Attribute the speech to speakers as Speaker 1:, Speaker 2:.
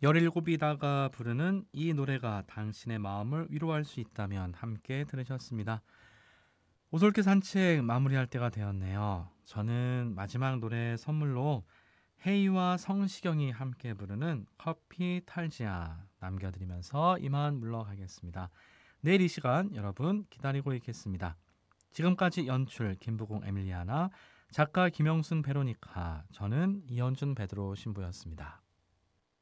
Speaker 1: 열일곱이다가 부르는 이 노래가 당신의 마음을 위로할 수 있다면 함께 들으셨습니다. 오솔길 산책 마무리할 때가 되었네요. 저는 마지막 노래 선물로 헤이와 성시경이 함께 부르는 커피 탈지아 남겨드리면서 이만 물러가겠습니다. 내일 이 시간 여러분 기다리고 있겠습니다. 지금까지 연출 김부공 에밀리아나, 작가 김영순 베로니카, 저는 이현준 베드로 신부였습니다.